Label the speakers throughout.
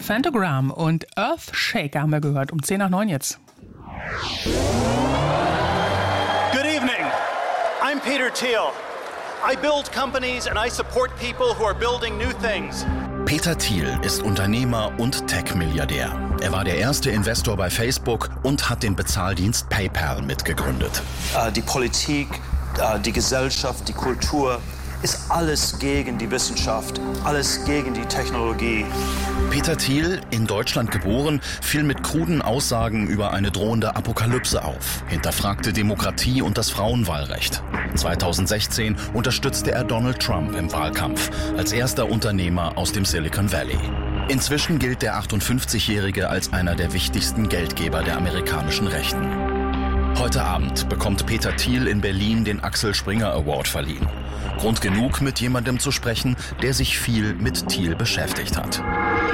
Speaker 1: Phantogram und Earthshaker haben wir gehört. Um 10 nach 9 jetzt.
Speaker 2: Good evening. I'm Peter Thiel. I build companies and I support people who are building new things.
Speaker 3: Peter Thiel ist Unternehmer und Tech-Milliardär. Er war der erste Investor bei Facebook und hat den Bezahldienst PayPal mitgegründet.
Speaker 4: Die Politik, die Gesellschaft, die Kultur ist alles gegen die Wissenschaft, alles gegen die Technologie.
Speaker 3: Peter Thiel, in Deutschland geboren, fiel mit kruden Aussagen über eine drohende Apokalypse auf, hinterfragte Demokratie und das Frauenwahlrecht. 2016 unterstützte er Donald Trump im Wahlkampf als erster Unternehmer aus dem Silicon Valley. Inzwischen gilt der 58-Jährige als einer der wichtigsten Geldgeber der amerikanischen Rechten. Heute Abend bekommt Peter Thiel in Berlin den Axel Springer Award verliehen. Grund genug, mit jemandem zu sprechen, der sich viel mit Thiel beschäftigt hat.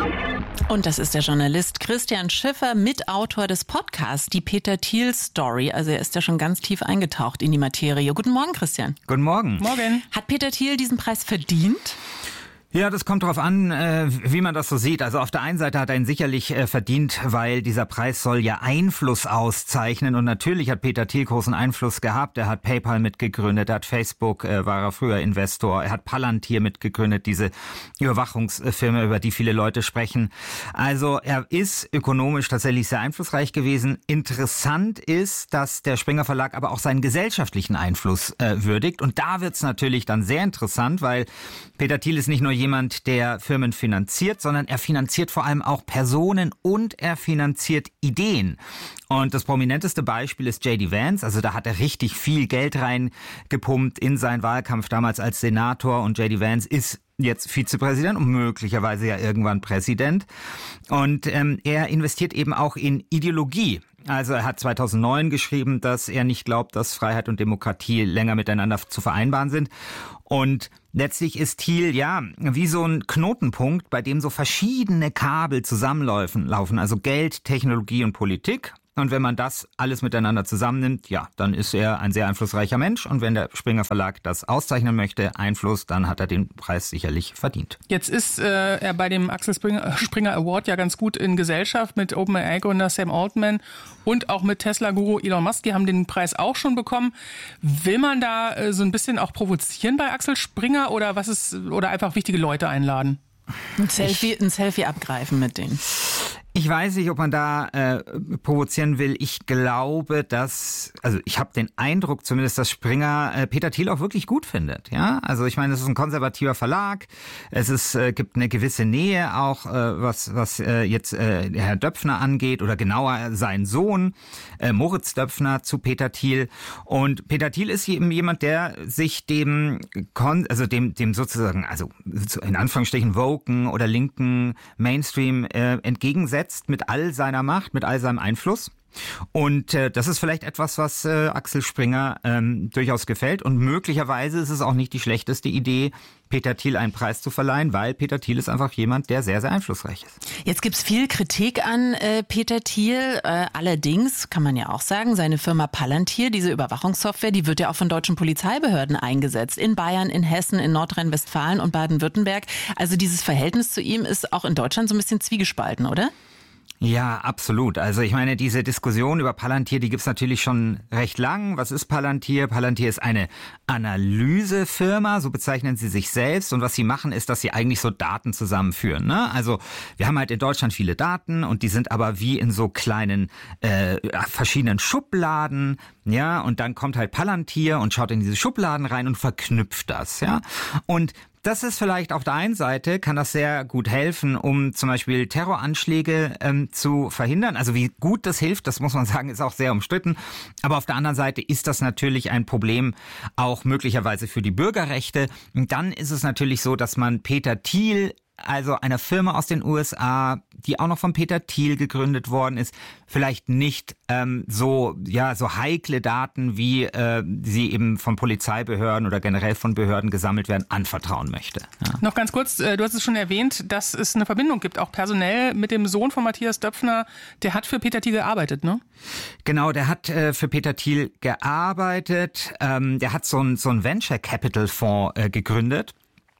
Speaker 5: Und das ist der Journalist Christian Schiffer, Mitautor des Podcasts Die Peter Thiel Story. Also er ist ja schon ganz tief eingetaucht in die Materie. Guten Morgen, Christian.
Speaker 6: Guten Morgen.
Speaker 1: Morgen.
Speaker 5: Hat Peter Thiel diesen Preis verdient?
Speaker 6: Ja, das kommt darauf an, wie man das so sieht. Also auf der einen Seite hat er ihn sicherlich verdient, weil dieser Preis soll ja Einfluss auszeichnen. Und natürlich hat Peter Thiel großen Einfluss gehabt. Er hat PayPal mitgegründet, er hat Facebook, war er früher Investor. Er hat Palantir mitgegründet, diese Überwachungsfirma, über die viele Leute sprechen. Also er ist ökonomisch tatsächlich sehr einflussreich gewesen. Interessant ist, dass der Springer Verlag aber auch seinen gesellschaftlichen Einfluss würdigt. Und da wird's natürlich dann sehr interessant, weil Peter Thiel ist nicht nur jemand, der Firmen finanziert, sondern er finanziert vor allem auch Personen und er finanziert Ideen. Und das prominenteste Beispiel ist J.D. Vance. Also da hat er richtig viel Geld reingepumpt in seinen Wahlkampf damals als Senator. Und J.D. Vance ist jetzt Vizepräsident und möglicherweise ja irgendwann Präsident. Und er investiert eben auch in Ideologie. Also er hat 2009 geschrieben, dass er nicht glaubt, dass Freiheit und Demokratie länger miteinander zu vereinbaren sind. Und letztlich ist Thiel ja wie so ein Knotenpunkt, bei dem so verschiedene Kabel zusammenlaufen, also Geld, Technologie und Politik. Und wenn man das alles miteinander zusammennimmt, ja, dann ist er ein sehr einflussreicher Mensch. Und wenn der Springer Verlag das auszeichnen möchte, Einfluss, dann hat er den Preis sicherlich verdient.
Speaker 1: Jetzt ist er bei dem Axel Springer Award ja ganz gut in Gesellschaft mit OpenAI-Gründer Sam Altman und auch mit Tesla-Guru Elon Musk. Die haben den Preis auch schon bekommen. Will man da so ein bisschen auch provozieren bei Axel Springer oder oder einfach wichtige Leute einladen?
Speaker 5: Ein Selfie abgreifen mit denen.
Speaker 6: Ich weiß nicht, ob man da provozieren will. Ich glaube, ich habe den Eindruck zumindest, dass Springer Peter Thiel auch wirklich gut findet. Ja, also ich meine, es ist ein konservativer Verlag. Gibt eine gewisse Nähe auch, was jetzt Herr Döpfner angeht oder genauer sein Sohn Moritz Döpfner zu Peter Thiel. Und Peter Thiel ist eben jemand, der sich dem sozusagen, also in Anführungsstrichen woken oder linken Mainstream entgegensetzt mit all seiner Macht, mit all seinem Einfluss. Und das ist vielleicht etwas, was Axel Springer durchaus gefällt. Und möglicherweise ist es auch nicht die schlechteste Idee, Peter Thiel einen Preis zu verleihen, weil Peter Thiel ist einfach jemand, der sehr, sehr einflussreich ist.
Speaker 5: Jetzt gibt's viel Kritik an Peter Thiel. Allerdings kann man ja auch sagen, seine Firma Palantir, diese Überwachungssoftware, die wird ja auch von deutschen Polizeibehörden eingesetzt. In Bayern, in Hessen, in Nordrhein-Westfalen und Baden-Württemberg. Also dieses Verhältnis zu ihm ist auch in Deutschland so ein bisschen zwiegespalten, oder?
Speaker 6: Ja, absolut. Also ich meine, diese Diskussion über Palantir, die gibt's natürlich schon recht lang. Was ist Palantir? Palantir ist eine Analysefirma, so bezeichnen sie sich selbst. Und was sie machen, ist, dass sie eigentlich so Daten zusammenführen. Ne? Also wir haben halt in Deutschland viele Daten und die sind aber wie in so kleinen verschiedenen Schubladen. Ja, und dann kommt halt Palantir und schaut in diese Schubladen rein und verknüpft das. Ja, und das ist vielleicht auf der einen Seite, kann das sehr gut helfen, um zum Beispiel Terroranschläge zu verhindern. Also wie gut das hilft, das muss man sagen, ist auch sehr umstritten. Aber auf der anderen Seite ist das natürlich ein Problem auch möglicherweise für die Bürgerrechte. Und dann ist es natürlich so, dass man Peter Thiel, also einer Firma aus den USA, die auch noch von Peter Thiel gegründet worden ist, vielleicht nicht so heikle Daten, wie sie eben von Polizeibehörden oder generell von Behörden gesammelt werden, anvertrauen möchte. Ja.
Speaker 1: Noch ganz kurz, du hast es schon erwähnt, dass es eine Verbindung gibt, auch personell mit dem Sohn von Matthias Döpfner. Der hat für Peter Thiel gearbeitet, ne?
Speaker 6: Genau, der hat für Peter Thiel gearbeitet. Der hat so einen Venture Capital Fonds gegründet.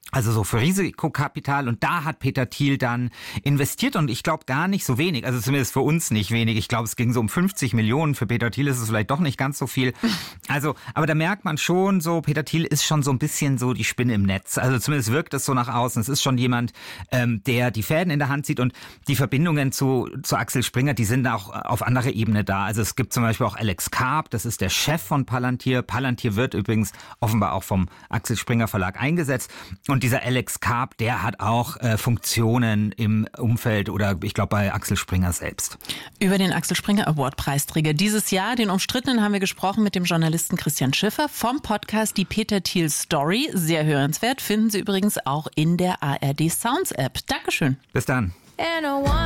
Speaker 6: Also so für Risikokapital, und da hat Peter Thiel dann investiert, und ich glaube gar nicht so wenig, also zumindest für uns nicht wenig. Ich glaube, es ging so um 50 Millionen. Für Peter Thiel ist es vielleicht doch nicht ganz so viel. Also, aber da merkt man schon so, Peter Thiel ist schon so ein bisschen so die Spinne im Netz. Also zumindest wirkt es so nach außen. Es ist schon jemand, der die Fäden in der Hand zieht, und die Verbindungen zu Axel Springer, die sind auch auf anderer Ebene da. Also es gibt zum Beispiel auch Alex Karp, das ist der Chef von Palantir. Palantir wird übrigens offenbar auch vom Axel Springer Verlag eingesetzt. Und dieser Alex Karp, der hat auch Funktionen im Umfeld oder ich glaube bei Axel Springer selbst.
Speaker 5: Über den Axel Springer Award Preisträger dieses Jahr, den umstrittenen, haben wir gesprochen mit dem Journalisten Christian Schiffer vom Podcast Die Peter Thiel Story. Sehr hörenswert, finden Sie übrigens auch in der ARD Sounds App. Dankeschön.
Speaker 6: Bis dann.